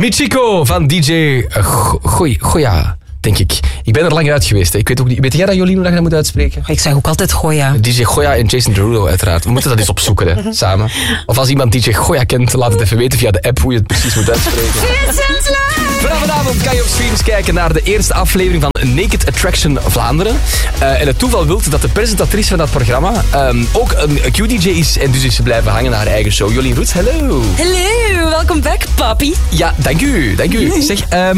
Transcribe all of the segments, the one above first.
Michiko van DJ Goya, denk ik. Ik ben er lang uit geweest. Hè. Ik weet ook niet. Weet jij dat, Jolien, hoe je dat moet uitspreken? Ik zeg ook altijd Goya. DJ Goya en Jason Derulo, uiteraard. We moeten dat eens opzoeken, hè, samen. Of als iemand DJ Goya kent, laat het even weten via de app hoe je het precies moet uitspreken. Vanavond kan je op streams kijken naar de eerste aflevering van Naked Attraction Vlaanderen. En het toeval wil dat de presentatrice van dat programma ook een Q-DJ is en dus is ze blijven hangen naar haar eigen show. Jolien Roets, hallo. Hallo, welkom back, papi. Ja, dank u. Zeg,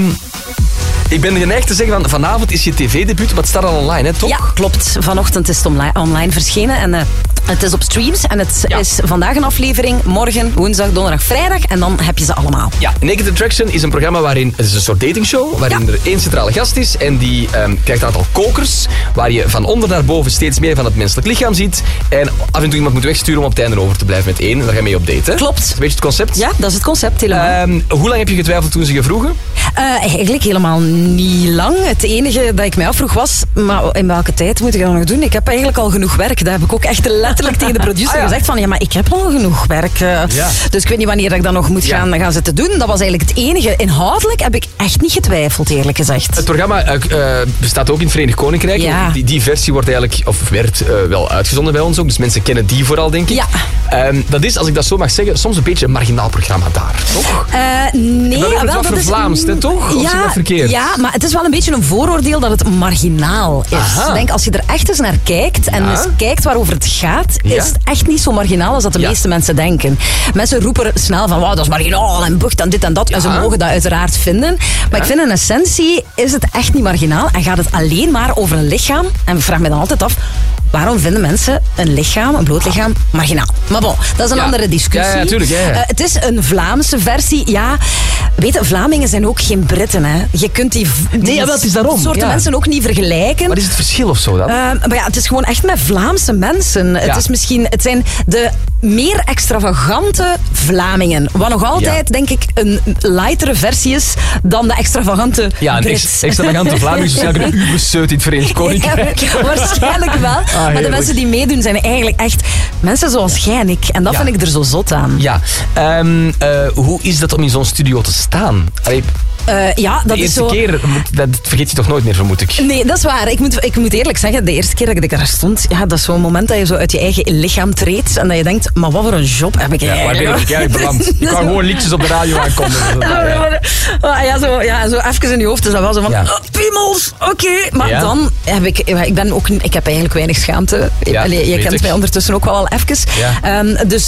ik ben geneigd te zeggen, vanavond is je tv-debuut, maar het staat al online, hè, toch? Ja, klopt. Vanochtend is het online verschenen en het is op streams en het is vandaag een aflevering, morgen, woensdag, donderdag, vrijdag en dan heb je ze allemaal. Ja, Naked Attraction is een programma waarin, het is een soort datingshow, waarin er één centrale gast is en die krijgt een aantal kokers, waar je van onder naar boven steeds meer van het menselijk lichaam ziet en af en toe iemand moet wegsturen om op het einde over te blijven met één en daar ga je mee op date, hè? Klopt. Dat is een beetje het concept? Ja, dat is het concept, helemaal. Hoe lang heb je getwijfeld toen ze je vroegen? Eigenlijk helemaal niet lang. Het enige dat ik mij afvroeg was, maar in welke tijd moet ik dat nog doen? Ik heb eigenlijk al genoeg werk. Dat heb ik ook echt letterlijk tegen de producer gezegd van, ja, maar ik heb al genoeg werk. Dus ik weet niet wanneer ik dat nog moet gaan zitten doen. Dat was eigenlijk het enige. Inhoudelijk heb ik echt niet getwijfeld, eerlijk gezegd. Het programma bestaat ook in het Verenigd Koninkrijk. Ja. Die versie wordt eigenlijk, of werd wel uitgezonden bij ons ook. Dus mensen kennen die vooral, denk ik. Ja. Dat is, als ik dat zo mag zeggen, soms een beetje een marginaal programma daar, toch? Nee. Dat is vervlaamst, hè, toch? Of zie ik dat verkeerd? Ja, maar het is wel een beetje een vooroordeel dat het marginaal is. Aha. Ik denk, als je er echt eens naar kijkt en eens kijkt waarover het gaat, is het echt niet zo marginaal als dat de meeste mensen denken. Mensen roepen snel van, wauw, dat is marginaal en bucht en dit en dat. En ze mogen dat uiteraard vinden. Maar ik vind in essentie is het echt niet marginaal en gaat het alleen maar over een lichaam. En ik vraag me dan altijd af, waarom vinden mensen een lichaam, een bloot lichaam, marginaal? Maar bon, dat is een andere discussie. Ja, tuurlijk. Ja. Het is een Vlaamse versie. Ja, weet je, Vlamingen zijn ook geen Britten, hè. Je kunt die het is daarom. soorten mensen ook niet vergelijken. Wat is het verschil of zo dan? Maar ja, het is gewoon echt met Vlaamse mensen. Het zijn de meer extravagante Vlamingen. Wat nog altijd, denk ik, een lightere versie is dan de extravagante Brits. Een extravagante Vlaming is waarschijnlijk een uberseut in het Verenigd Koninkrijk. Ja, waarschijnlijk wel. Maar de mensen die meedoen zijn eigenlijk echt mensen zoals jij en ik. En dat vind ik er zo zot aan. Ja. Hoe is dat om in zo'n studio te staan? Dat de is eerste zo... keer, dat vergeet je toch nooit meer, vermoed ik? Nee, dat is waar. Ik moet eerlijk zeggen, de eerste keer dat ik daar stond, dat is zo'n moment dat je zo uit je eigen lichaam treedt en dat je denkt, maar wat voor een job heb ik eigenlijk? Waar ben ik eigenlijk beland? Ik kan gewoon liedjes op de radio aankomen. Zo even in je hoofd is dat wel zo van, piemels, oké. Maar dan heb ik heb eigenlijk weinig schaamte. Je kent mij ondertussen ook wel even. Ja. Dus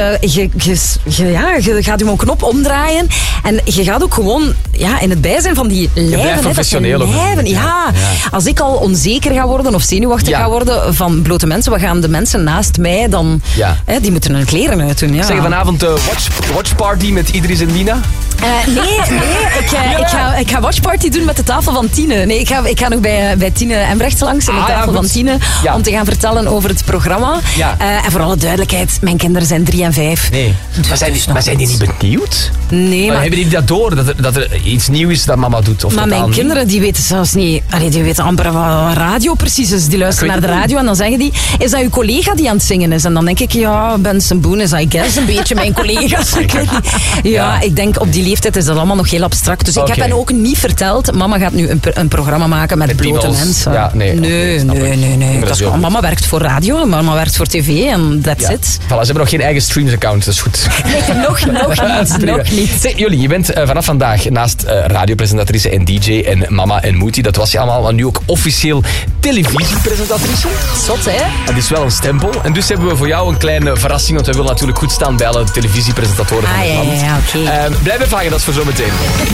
je gaat je knop omdraaien en je gaat ook gewoon in het bijzijn van die lijven. Professioneel. Als ik al onzeker ga worden of zenuwachtig ga worden van blote mensen, wat gaan de mensen naast mij dan... die moeten hun kleren uitdoen. Ja. Zeg, vanavond watch party met Idris en Nina? Nee. Ik ga watchparty doen met de tafel van Tine. Nee, ik ga nog bij Tine Embrechts langs in de tafel van Tine om te gaan vertellen over het programma. Ja. En voor alle duidelijkheid, mijn kinderen zijn 3 en 5. Nee. Maar zijn die niet benieuwd? Nee, maar... Hebben die dat door, dat er iets nieuws is dat mama doet? Of maar mijn kinderen, die weten zelfs niet... die weten amper wat radio precies is. Die luisteren naar de radio en dan zeggen die... Is dat uw collega die aan het zingen is? En dan denk ik, Benson Boone is, I guess, een beetje mijn collega's. Ik weet niet. Ik denk op die leeftijd is dat allemaal nog heel abstract. Dus ik heb hen ook niet verteld, mama gaat nu een programma maken met blote mensen. Ja, nee. Mama werkt voor radio, mama werkt voor tv en that's it. Voilà, ze hebben nog geen eigen streams-account, dat is goed. Nee, nog niet. Zeg, Jullie, je bent vanaf vandaag naast radiopresentatrice en DJ en mama en moetie, dat was je allemaal, maar nu ook officieel televisiepresentatrice. Zot, hè? Dat is wel een stempel. En dus hebben we voor jou een kleine verrassing, want wij willen natuurlijk goed staan bij alle televisiepresentatoren van het land. Oké. Blijf even hangen, dat is voor zometeen.